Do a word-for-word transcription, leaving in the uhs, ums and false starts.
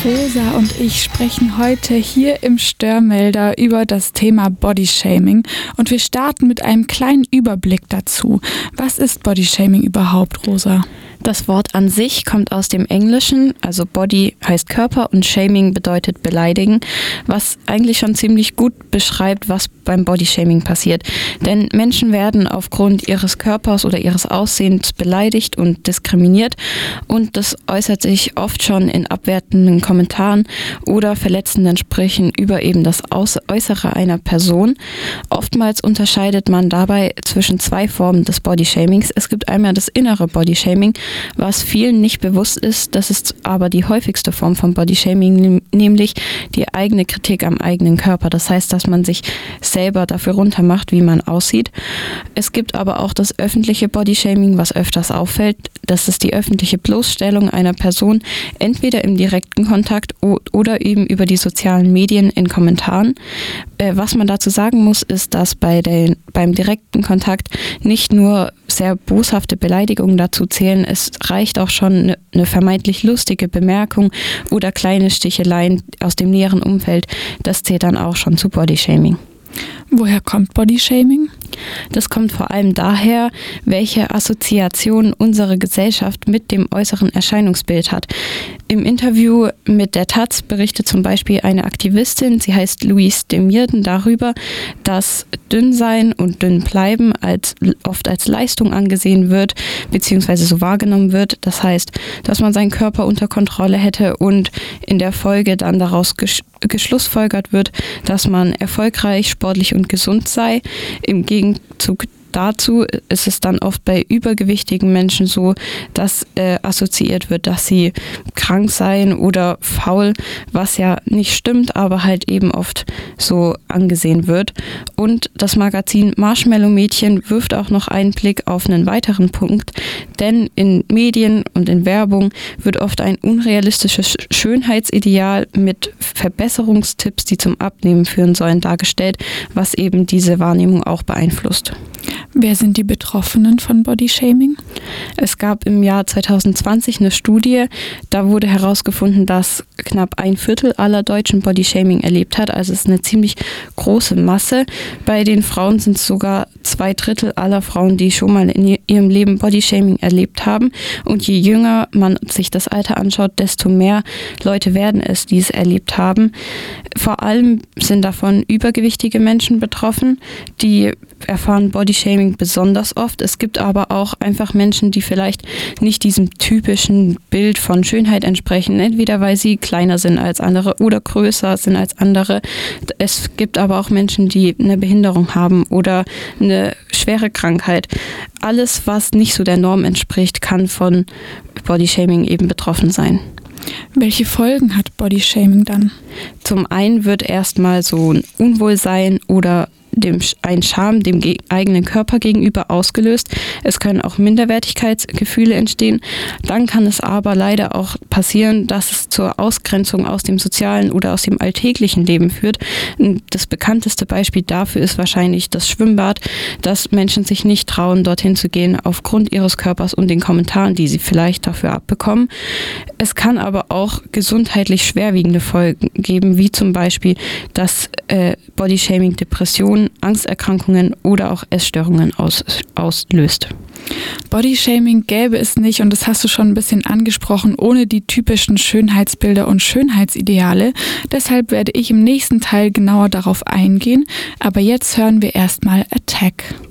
Rosa und ich sprechen heute hier im Störmelder über das Thema Bodyshaming und wir starten mit einem kleinen Überblick dazu. Was ist Bodyshaming überhaupt, Rosa? Das Wort an sich kommt aus dem Englischen, also Body heißt Körper und Shaming bedeutet beleidigen, was eigentlich schon ziemlich gut beschreibt, was beim Bodyshaming passiert. Denn Menschen werden aufgrund ihres Körpers oder ihres Aussehens beleidigt und diskriminiert und das äußert sich oft schon in abwertenden Kommentaren oder verletzenden Sprüchen über eben das Äußere einer Person. Oftmals unterscheidet man dabei zwischen zwei Formen des Bodyshamings. Es gibt einmal das innere Bodyshaming, was vielen nicht bewusst ist, das ist aber die häufigste Form von Bodyshaming, nämlich die eigene Kritik am eigenen Körper. Das heißt, dass man sich selber dafür runtermacht, wie man aussieht. Es gibt aber auch das öffentliche Bodyshaming, was öfters auffällt. Das ist die öffentliche Bloßstellung einer Person, entweder im direkten Kontakt oder eben über die sozialen Medien in Kommentaren. Was man dazu sagen muss, ist, dass bei den, beim direkten Kontakt nicht nur sehr boshafte Beleidigungen dazu zählen, es reicht auch schon eine, eine vermeintlich lustige Bemerkung oder kleine Sticheleien aus dem näheren Umfeld, das zählt dann auch schon zu Bodyshaming. Woher kommt Bodyshaming? Das kommt vor allem daher, welche Assoziation unsere Gesellschaft mit dem äußeren Erscheinungsbild hat. Im Interview mit der Taz berichtet zum Beispiel eine Aktivistin, sie heißt Louise de Mierden, darüber, dass Dünnsein und Dünnbleiben als, oft als Leistung angesehen wird, beziehungsweise so wahrgenommen wird. Das heißt, dass man seinen Körper unter Kontrolle hätte und in der Folge dann daraus gesch- geschlussfolgert wird, dass man erfolgreich, sportlich und gesund sei. Im Gegenzug dazu ist es dann oft bei übergewichtigen Menschen so, dass äh, assoziiert wird, dass sie krank seien oder faul, was ja nicht stimmt, aber halt eben oft so angesehen wird. Und das Magazin Marshmallow Mädchen wirft auch noch einen Blick auf einen weiteren Punkt, denn in Medien und in Werbung wird oft ein unrealistisches Schönheitsideal mit Verbesserungstipps, die zum Abnehmen führen sollen, dargestellt, was eben diese Wahrnehmung auch beeinflusst. Wer sind die Betroffenen von Bodyshaming? Es gab im Jahr zwanzig zwanzig eine Studie, da wurde herausgefunden, dass knapp ein Viertel aller Deutschen Bodyshaming erlebt hat. Also es ist eine ziemlich große Masse. Bei den Frauen sind es sogar zwei Drittel aller Frauen, die schon mal in ihrem Leben Bodyshaming erlebt haben. Und je jünger man sich das Alter anschaut, desto mehr Leute werden es, die es erlebt haben. Vor allem sind davon übergewichtige Menschen betroffen, die erfahren Bodyshaming besonders oft. Es gibt aber auch einfach Menschen, die vielleicht nicht diesem typischen Bild von Schönheit entsprechen, entweder weil sie kleiner sind als andere oder größer sind als andere. Es gibt aber auch Menschen, die eine Behinderung haben oder eine schwere Krankheit. Alles, was nicht so der Norm entspricht, kann von Bodyshaming eben betroffen sein. Welche Folgen hat Bodyshaming dann? Zum einen wird erstmal so ein Unwohlsein oder dem, ein Scham dem ge- eigenen Körper gegenüber ausgelöst. Es können auch Minderwertigkeitsgefühle entstehen. Dann kann es aber leider auch passieren, dass es zur Ausgrenzung aus dem sozialen oder aus dem alltäglichen Leben führt. Das bekannteste Beispiel dafür ist wahrscheinlich das Schwimmbad, dass Menschen sich nicht trauen, dorthin zu gehen aufgrund ihres Körpers und den Kommentaren, die sie vielleicht dafür abbekommen. Es kann aber auch gesundheitlich schwerwiegende Folgen geben, wie zum Beispiel, dass äh, Bodyshaming Depressionen, Angsterkrankungen oder auch Essstörungen aus, auslöst. Bodyshaming gäbe es nicht, und das hast du schon ein bisschen angesprochen, ohne die typischen Schönheitsbilder und Schönheitsideale. Deshalb werde ich im nächsten Teil genauer darauf eingehen. Aber jetzt hören wir erstmal Attack.